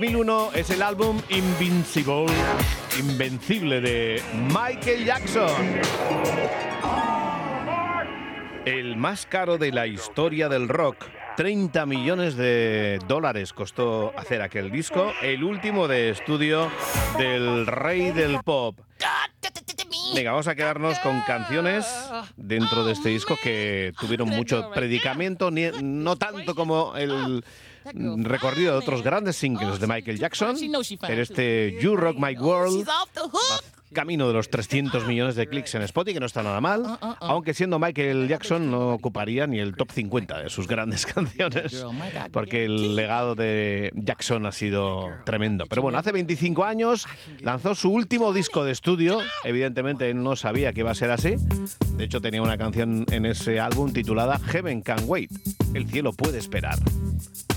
2001 es el álbum Invencible de Michael Jackson. El más caro de la historia del rock. 30 millones de dólares costó hacer aquel disco, el último de estudio del rey del pop. Venga, vamos a quedarnos con canciones dentro de este disco que tuvieron mucho predicamento, no tanto como el recorrido de otros grandes singles de Michael Jackson, pero este You Rock My World, camino de los 300 millones de clics en Spotify, que no está nada mal, aunque siendo Michael Jackson no ocuparía ni el top 50 de sus grandes canciones, porque el legado de Jackson ha sido tremendo. Pero bueno, hace 25 años lanzó su último disco de estudio, evidentemente él no sabía que iba a ser así, de hecho tenía una canción en ese álbum titulada Heaven Can Wait, El cielo puede esperar.